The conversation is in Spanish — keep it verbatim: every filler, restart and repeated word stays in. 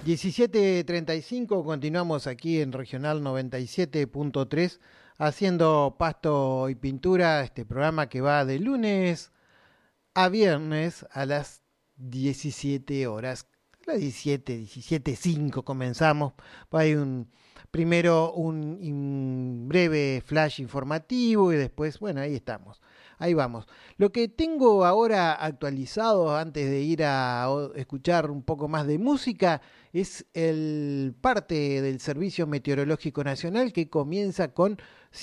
diecisiete treinta y cinco, continuamos aquí en Regional noventa y siete punto tres haciendo Pasto y Pintura, este programa que va de lunes a viernes a las diecisiete horas. A las diecisiete, diecisiete cinco comenzamos. Hay un primero un, un breve flash informativo y después, bueno, ahí estamos. Ahí vamos. Lo que tengo ahora actualizado antes de ir a o- escuchar un poco más de música es el parte del Servicio Meteorológico Nacional que comienza con